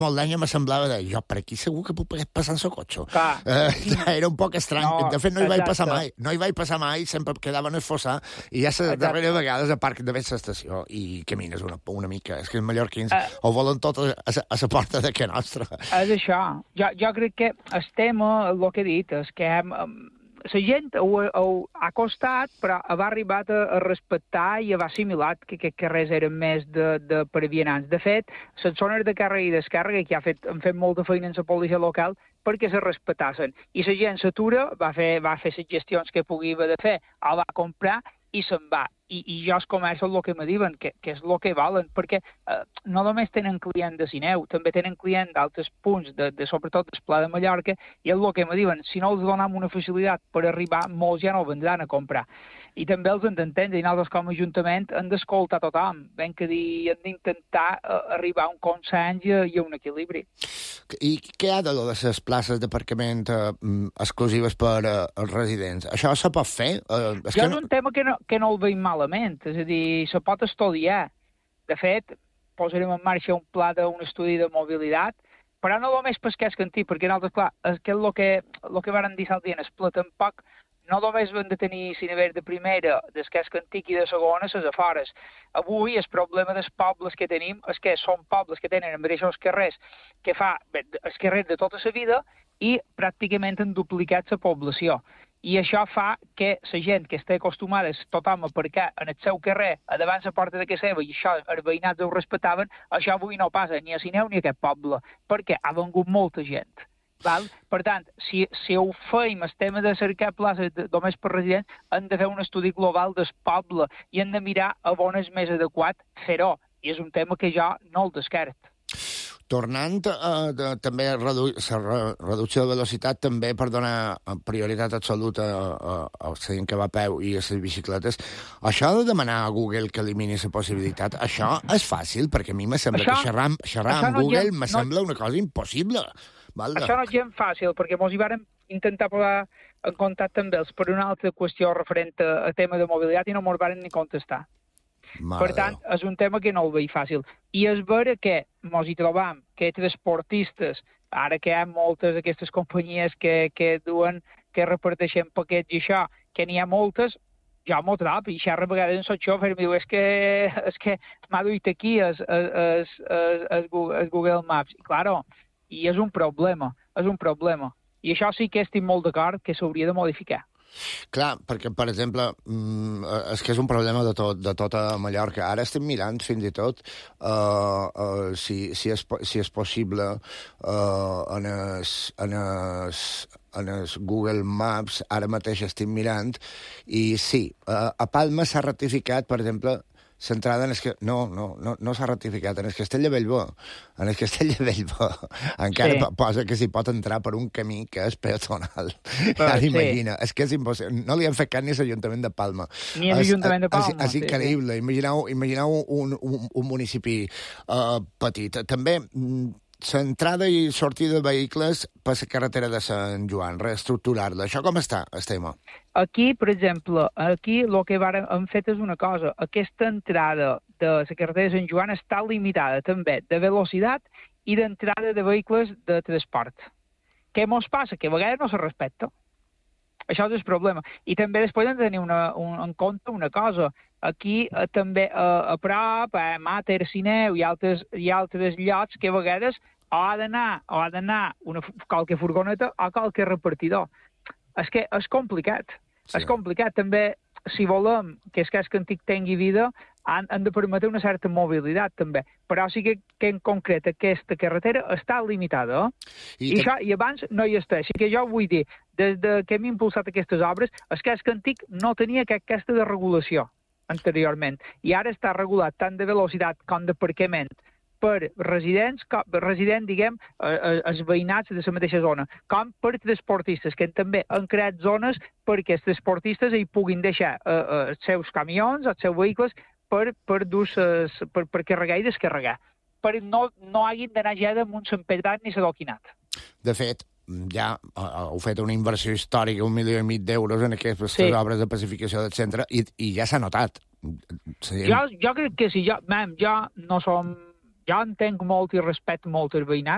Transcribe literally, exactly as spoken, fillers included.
molt d'any me semblava de jo, per aquí segur que puc passar en el cotxe. Eh, era un poc estrany. No, de fet, no hi vaig exacte. passar mai. No hi vaig passar mai, sempre quedava en el fossar, i ja la darrera vegada a parc de l'estació i camines una, una mica. És que els mallorquins uh, ho volen tot a, a, a la porta de que nostra. És això. Jo, jo crec que el tema, el que he dit, és que hem, la gent ho, ho ha costat, però ha arribat a, a respectar i ha assimilat que aquests carrers eren més de, de per vianants. De fet, les zones de càrrega i descàrrega, que ha fet, han fet molta feina en la policia local perquè se respectassin. I la gent s'atura, va fer, va fer les gestions que pugui haver de fer, el va comprar i se'n va. I, i jo els comerços el que me diuen, que, que és el que valen, perquè eh, no només tenen client de Sineu, també tenen client d'altres punts, de, de, sobretot del Pla de Mallorca, i és el que me diuen, si no els donem una facilitat per arribar, molts ja no vendran a comprar. I també els hem d'entendre, i nosaltres com a Ajuntament hem d'escoltar tothom, ben que dir, hem d'intentar uh, arribar a un consens i, i a un equilibri. I què hi ha de les places d'aparcament eh, exclusives per eh, als residents? Això se pot fer? Eh, és jo que és no... un tema que no, que no el veig malament, és a dir, se pot estudiar. De fet, posarem en marxa un pla d'un estudi de mobilitat, però no només per casc antic, perquè nosaltres, clar, és que el que, el que varen dir l'altre dia en el pla tampoc no només hem de tenir cinevers de primera, del casc antic i de segona, les afores. Avui el problema dels pobles que tenim és que són pobles que tenen en mateixos carrers que fa bé, els carrers de tota la vida i pràcticament han duplicat la població. I això fa que la gent que està acostumada, tothom a aparcar en el seu carrer, a davant la porta de casa seva, i això els veïnats ho respectaven, això avui no passa ni a Sineu ni a aquest poble, perquè ha vengut molta gent. Val? Per tant, si, si ho feim el tema de cercar places de, només per residents, hem de fer un estudi global del poble i hem de mirar a on és més adequat fer-ho. I és un tema que jo no el descart. Tornant a eh, també a redu la reducció de velocitat, també per donar prioritat absoluta a la gent que va a peu i a les bicicletes, això de demanar a Google que elimini la possibilitat, això és fàcil, perquè a mi me sembla això, que xerrar, xerrar amb no Google me no, sembla una cosa impossible. Valda. Això no és gens fàcil, perquè mos hi vàrem intentar posar en contacte amb ells per una altra qüestió referent a, a tema de mobilitat i no mos varen ni contestar. Mare per tant, Déu. És un tema que no el veig fàcil. I és vera que mos hi trobam que transportistes, ara que hi ha moltes d'aquestes companyies que, que duen, que reparteixen paquets i això, que n'hi ha moltes, jo m'ho trobo, i xerra a vegades en el xofer, em diu, és que, és que m'ha duit aquí el, el, el, el, el Google Maps. I, claro, i és un problema, és un problema. I això sí que estic molt d'acord que s'hauria de modificar. Clar, perquè, per exemple, és que és un problema de tot, de tota Mallorca. Ara estem mirant, fins i tot, uh, uh, si, si, és, si és possible uh, en es, en es, en es Google Maps, ara mateix estic mirant, i sí, uh, a Palma s'ha ratificat, per exemple, centrada en el que... No, no, no, no s'ha ratificat. En el Castell de Bellbó. En el Castell de Bellbó encara sí. posa que s'hi pot entrar per un camí que és peatonal. Ja l'imagina. Sí. És que és impossible. No li han fet cas ni a l'Ajuntament de Palma. Ni a l'Ajuntament de Palma. És, és increïble. Sí, sí. Imagineu, imagineu un, un, un municipi uh, petit. També... l'entrada i sortida de vehicles per la carretera de Sant Joan, reestructurar-la. Això com està, el tema? Aquí, per exemple, aquí el que hem fet és una cosa. Aquesta entrada de la carretera de Sant Joan està limitada també de velocitat i d'entrada de vehicles de transport. Què mos passa? Que a vegades no se respecta. Això és el problema. I també després hem de tenir una, un, en compte una cosa. Aquí eh, també eh, a prop, a Mater, Sineu i altres, i altres llocs que a vegades o ha d'anar o ha d'anar una qualque furgoneta o qualque repartidor. És que és complicat. Sí. És complicat. També, si volem que el casc antic tingui vida, han, han de permetre una certa mobilitat, també. Però sí que, que en concret aquesta carretera està limitada. Eh? I, I, això, I abans no hi està. Així que jo vull dir, des de que hem impulsat aquestes obres, el casc antic no tenia aquesta de regulació anteriorment. I ara està regulat tant de velocitat com d'aparcament per residents, com, resident, diguem, eh, els veïnats de la mateixa zona, com per transportistes, que també han creat zones perquè els transportistes hi puguin deixar eh, eh, els seus camions, els seus vehicles, per, per, ses, per, per carregar i descarregar, per no, no hagin d'anar ja damunt s'empedrat ni s'adoquinat. De fet, ja heu fet una inversió històrica, un milió i mig d'euros en aquestes sí. obres de pacificació del centre, i, i ja s'ha notat. Sí. Jo, jo crec que sí, jo, man, jo no som... Jo entenc molt i respecto molt el veïnat,